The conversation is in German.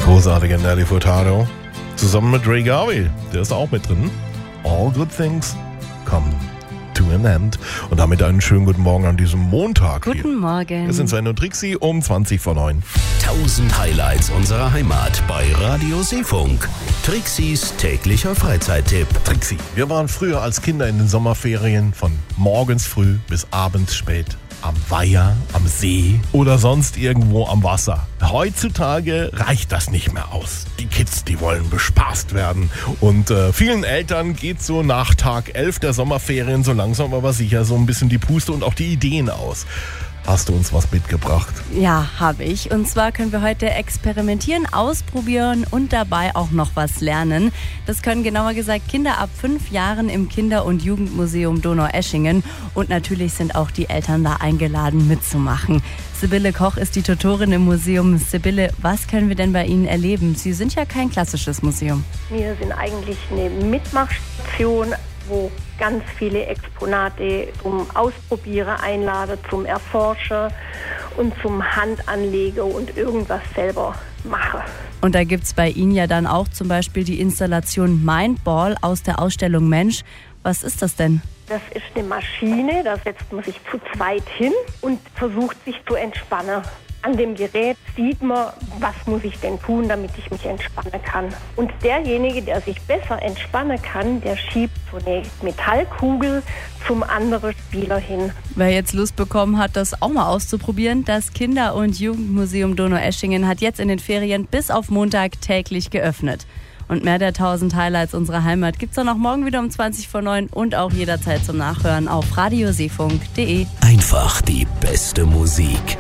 großartige Nelly Furtado. Zusammen mit Ray Garvey, der ist auch mit drin. All good things come to an end. Und damit einen schönen guten Morgen an diesem Montag. Guten Morgen. Wir sind Sven und Trixi um 20 vor 9. 1000 Highlights unserer Heimat bei Radio Seefunk. Trixis täglicher Freizeittipp. Trixi, wir waren früher als Kinder in den Sommerferien von morgens früh bis abends spät am Weiher, am See oder sonst irgendwo am Wasser. Heutzutage reicht das nicht mehr aus. Die Kids, die wollen bespaßt werden. Und vielen Eltern geht so nach Tag 11 der Sommerferien so langsam aber sicher so ein bisschen die Puste und auch die Ideen aus. Hast du uns was mitgebracht? Ja, habe ich. Und zwar können wir heute experimentieren, ausprobieren und dabei auch noch was lernen. Das können genauer gesagt Kinder ab 5 Jahren im Kinder- und Jugendmuseum Donaueschingen. Und natürlich sind auch die Eltern da eingeladen mitzumachen. Sibylle Koch ist die Tutorin im Museum. Sibylle, was können wir denn bei Ihnen erleben? Sie sind ja kein klassisches Museum. Wir sind eigentlich eine Mitmachstation, wo ganz viele Exponate zum Ausprobieren einladen, zum Erforschen und zum Handanlegen und irgendwas selber machen. Und da gibt es bei Ihnen ja dann auch zum Beispiel die Installation Mindball aus der Ausstellung Mensch. Was ist das denn? Das ist eine Maschine, da setzt man sich zu zweit hin und versucht sich zu entspannen. An dem Gerät sieht man, was muss ich denn tun, damit ich mich entspannen kann. Und derjenige, der sich besser entspannen kann, der schiebt so eine Metallkugel zum anderen Spieler hin. Wer jetzt Lust bekommen hat, das auch mal auszuprobieren, das Kinder- und Jugendmuseum Donaueschingen hat jetzt in den Ferien bis auf Montag täglich geöffnet. Und mehr der 1000 Highlights unserer Heimat gibt's dann auch morgen wieder um 20 vor 9 und auch jederzeit zum Nachhören auf radioseefunk.de. Einfach die beste Musik.